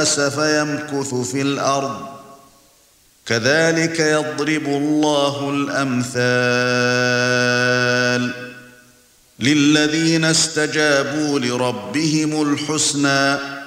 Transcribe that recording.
النَّاسَ فَيَمْكُثُ فِي الْأَرْضِ كَذَلِكَ يَضْرِبُ اللَّهُ الْأَمْثَالَ لِلَّذِينَ اسْتَجَابُوا لِرَبِّهِمُ الْحُسْنَى